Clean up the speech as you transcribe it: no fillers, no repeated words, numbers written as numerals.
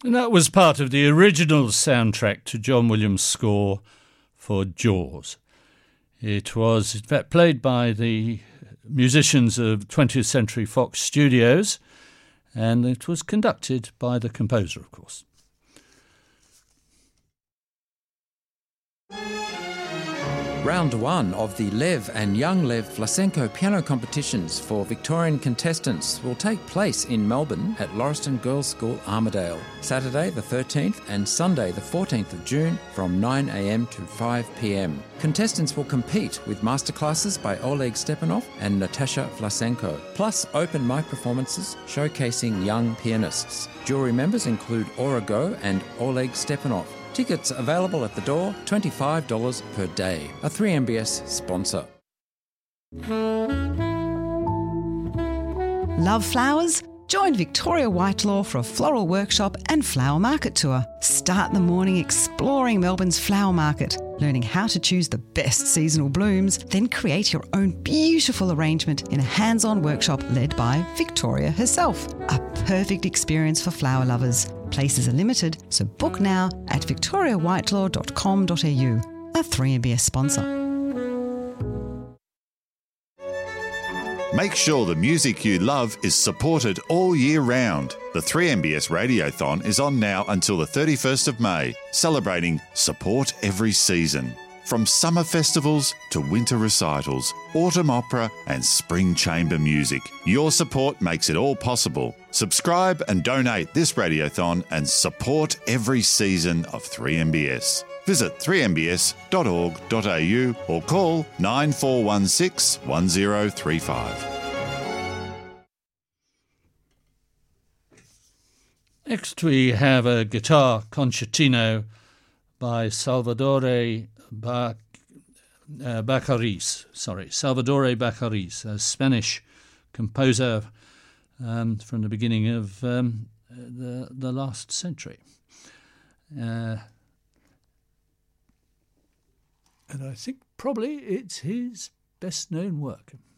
And that was part of the original soundtrack to John Williams' score for Jaws. It was, in fact, played by the musicians of 20th Century Fox Studios, and it was conducted by the composer, of course. Round one of the Lev and Young Lev Vlasenko piano competitions for Victorian contestants will take place in Melbourne at Lauriston Girls' School, Armidale, Saturday the 13th and Sunday the 14th of June from 9 a.m. to 5 p.m. Contestants will compete with masterclasses by Oleg Stepanov and Natasha Vlasenko, plus open mic performances showcasing young pianists. Jury members include Aura Go and Oleg Stepanov. Tickets available at the door, $25 per day. A 3MBS sponsor. Love flowers? Join Victoria Whitelaw for a floral workshop and flower market tour. Start the morning exploring Melbourne's flower market, learning how to choose the best seasonal blooms, then create your own beautiful arrangement in a hands-on workshop led by Victoria herself. A perfect experience for flower lovers. Places are limited, so book now at victoriawhitelaw.com.au. A 3MBS sponsor. Make sure the music you love is supported all year round. The 3MBS Radiothon is on now until the 31st of May, celebrating Support Every Season. From summer festivals to winter recitals, autumn opera and spring chamber music, your support makes it all possible. Subscribe and donate this Radiothon and support every season of 3MBS. Visit 3mbs.org.au or call 9416 1035. Next we have a guitar concertino by Salvadore Baccaris, Salvadore Baccaris, a Spanish composer from the beginning of the last century. And I think probably it's his best-known work.